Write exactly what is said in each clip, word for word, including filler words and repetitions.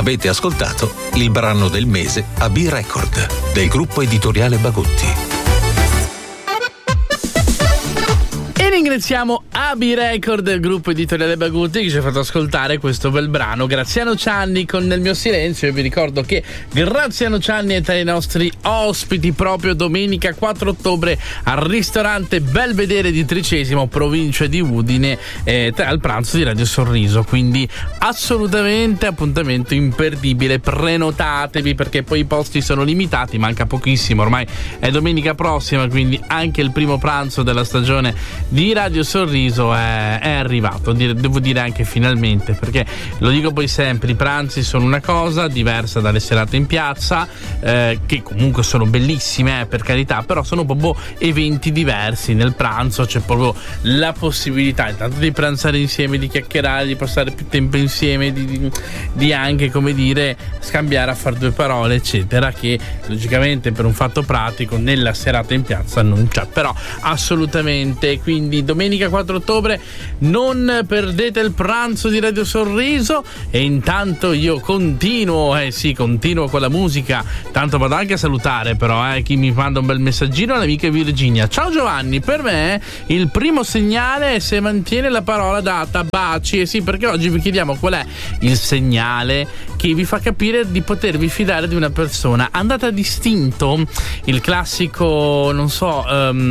Avete ascoltato il brano del mese a B-Record del gruppo editoriale Bagutti. E ringraziamo A B Record, il gruppo editoriale Bagutti, che ci ha fatto ascoltare questo bel brano. Graziano Cianni con Nel mio silenzio. Io vi ricordo che Graziano Cianni è tra i nostri ospiti proprio domenica quattro ottobre al ristorante Belvedere di Tricesimo, provincia di Udine, eh, al pranzo di Radio Sorriso. Quindi assolutamente appuntamento imperdibile. Prenotatevi perché poi i posti sono limitati, manca pochissimo, ormai è domenica prossima, quindi anche il primo pranzo della stagione di Radio Sorriso è, è arrivato, devo dire anche finalmente, perché lo dico poi sempre, i pranzi sono una cosa diversa dalle serate in piazza, eh, che comunque sono bellissime, eh, per carità, però sono proprio eventi diversi. Nel pranzo c'è proprio la possibilità intanto di pranzare insieme, di chiacchierare, di passare più tempo insieme, di, di, di anche, come dire, scambiare a far due parole, eccetera, che logicamente per un fatto pratico nella serata in piazza non c'è. Però assolutamente, quindi domenica quattro ottobre non perdete il pranzo di Radio Sorriso. E intanto io continuo, eh sì, continuo con la musica, tanto vado anche a salutare però eh, chi mi manda un bel messaggino, l'amica Virginia. Ciao Giovanni, per me il primo segnale è se mantiene la parola data, baci. E sì, perché oggi vi chiediamo qual è il segnale che vi fa capire di potervi fidare di una persona. Andate a distinto, il classico, non so,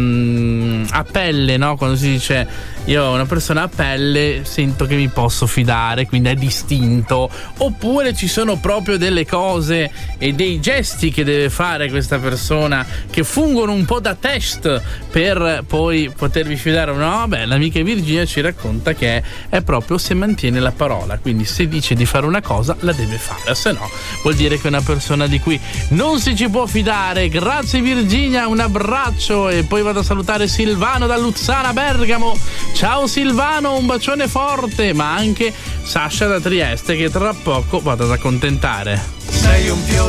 um, a pelle, no? Quando si dice io ho una persona a pelle, sento che mi posso fidare, quindi è distinto. Oppure ci sono proprio delle cose e dei gesti che deve fare questa persona che fungono un po' da test per poi potervi fidare o no. Beh, l'amica Virginia ci racconta che è proprio se mantiene la parola, quindi se dice di fare una cosa la deve fare, se no vuol dire che è una persona di cui non si ci può fidare. Grazie Virginia, un abbraccio. E poi vado a salutare Silvano da Luzzana Bergamo. Ciao Silvano, un bacione forte, ma anche Sasha da Trieste che tra poco vado ad accontentare. Sei un fiore